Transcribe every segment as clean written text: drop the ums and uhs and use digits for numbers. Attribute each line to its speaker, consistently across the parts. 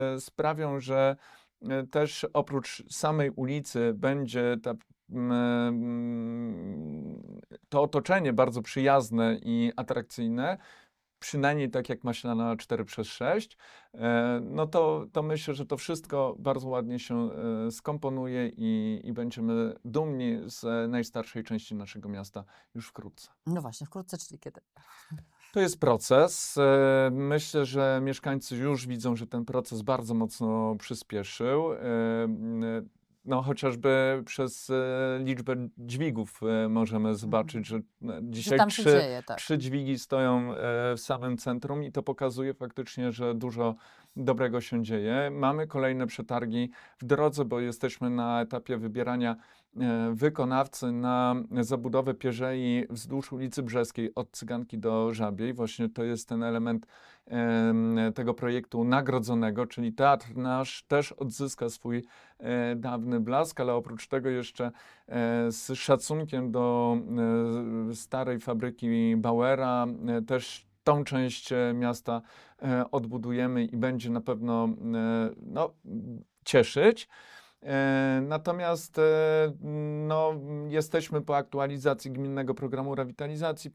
Speaker 1: sprawią, że też oprócz samej ulicy będzie to otoczenie bardzo przyjazne i atrakcyjne, przynajmniej tak jak Maślana 4/6, no to myślę, że to wszystko bardzo ładnie się skomponuje i będziemy dumni z najstarszej części naszego miasta już wkrótce.
Speaker 2: No właśnie, wkrótce, czyli kiedy?
Speaker 1: To jest proces. Myślę, że mieszkańcy już widzą, że ten proces bardzo mocno przyspieszył. No, chociażby przez liczbę dźwigów możemy zobaczyć, że
Speaker 2: Że
Speaker 1: dzisiaj
Speaker 2: tam się dzieje, tak.
Speaker 1: trzy dźwigi stoją w samym centrum i to pokazuje faktycznie, że dużo dobrego się dzieje. Mamy kolejne przetargi w drodze, bo jesteśmy na etapie wybierania wykonawcy na zabudowę pierzei wzdłuż ulicy Brzeskiej od Cyganki do Żabiej. Właśnie to jest ten element tego projektu nagrodzonego, czyli teatr nasz też odzyska swój dawny blask, ale oprócz tego jeszcze z szacunkiem do starej fabryki Bauera też tą część miasta odbudujemy i będzie na pewno no, cieszyć. Natomiast no, jesteśmy po aktualizacji gminnego programu rewitalizacji,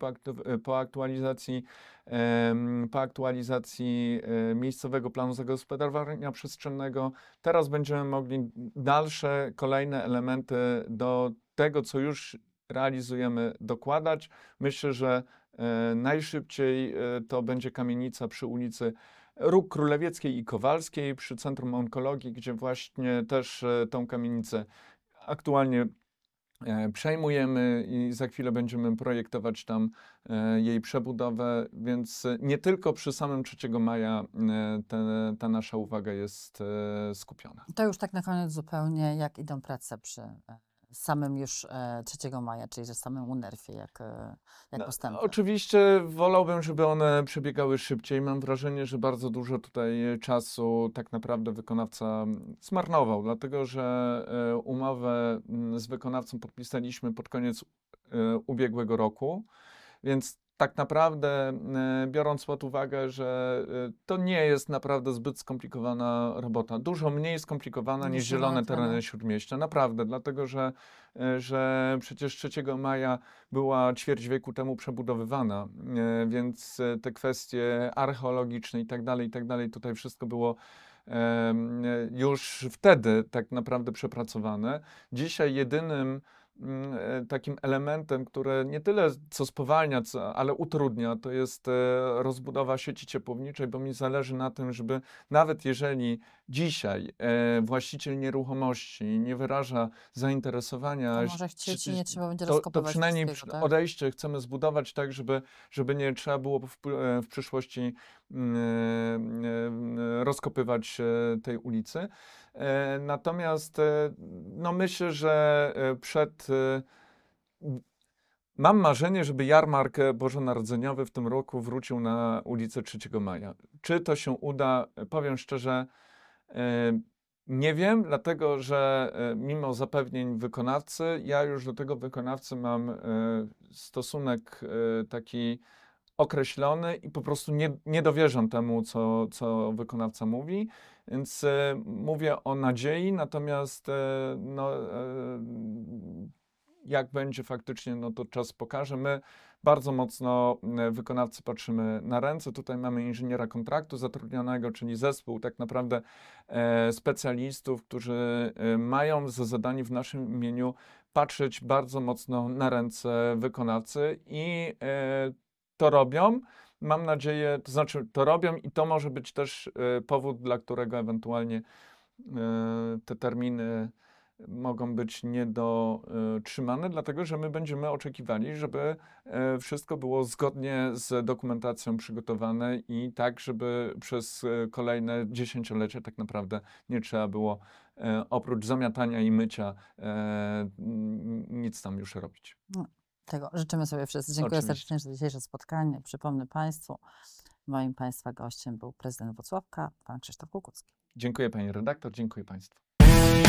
Speaker 1: po aktualizacji miejscowego planu zagospodarowania przestrzennego. Teraz będziemy mogli dalsze, kolejne elementy do tego, co już realizujemy, dokładać. Myślę, że najszybciej to będzie kamienica przy ulicy Róg Królewieckiej i Kowalskiej przy Centrum Onkologii, gdzie właśnie też tą kamienicę aktualnie przejmujemy i za chwilę będziemy projektować tam jej przebudowę, więc nie tylko przy samym 3 maja ta nasza uwaga jest skupiona.
Speaker 2: To już tak na koniec zupełnie, jak idą prace przy samym już 3 maja, czyli że samym UNERF-ie, jak postępy?
Speaker 1: Oczywiście wolałbym, żeby one przebiegały szybciej. Mam wrażenie, że bardzo dużo tutaj czasu tak naprawdę wykonawca zmarnował, dlatego że umowę z wykonawcą podpisaliśmy pod koniec ubiegłego roku, więc tak naprawdę, biorąc pod uwagę, że to nie jest naprawdę zbyt skomplikowana robota, dużo mniej skomplikowana niż zielone tereny Śródmieścia, naprawdę, dlatego że przecież 3 maja była ćwierć wieku temu przebudowywana, więc te kwestie archeologiczne i tak dalej, tutaj wszystko było już wtedy tak naprawdę przepracowane. Dzisiaj jedynym takim elementem, które nie tyle co spowalnia, ale utrudnia, to jest rozbudowa sieci ciepłowniczej, bo mi zależy na tym, żeby nawet jeżeli dzisiaj właściciel nieruchomości nie wyraża zainteresowania,
Speaker 2: to może chcieć i nie trzeba będzie
Speaker 1: to
Speaker 2: rozkopywać
Speaker 1: przynajmniej
Speaker 2: tak?
Speaker 1: odejście chcemy zbudować tak, żeby nie trzeba było w przyszłości rozkopywać tej ulicy. Natomiast no myślę, że mam marzenie, żeby jarmark bożonarodzeniowy w tym roku wrócił na ulicę 3 maja. Czy to się uda? Powiem szczerze, nie wiem, dlatego że mimo zapewnień wykonawcy, ja już do tego wykonawcy mam stosunek taki określony i po prostu nie dowierzam temu, co wykonawca mówi. Więc mówię o nadziei, natomiast no, jak będzie faktycznie, no to czas pokaże. My bardzo mocno wykonawcy patrzymy na ręce. Tutaj mamy inżyniera kontraktu zatrudnionego, czyli zespół tak naprawdę specjalistów, którzy mają za zadanie w naszym imieniu patrzeć bardzo mocno na ręce wykonawcy i to robią. Mam nadzieję, to znaczy to robią i to może być też powód, dla którego ewentualnie te terminy mogą być niedotrzymane, dlatego że my będziemy oczekiwali, żeby wszystko było zgodnie z dokumentacją przygotowane i tak, żeby przez kolejne dziesięciolecie tak naprawdę nie trzeba było oprócz zamiatania i mycia nic tam już robić.
Speaker 2: Tego życzymy sobie wszyscy. Dziękuję serdecznie za dzisiejsze spotkanie. Przypomnę Państwu, moim Państwa gościem był prezydent Włocławka, pan Krzysztof Kukucki.
Speaker 1: Dziękuję pani redaktor, dziękuję Państwu.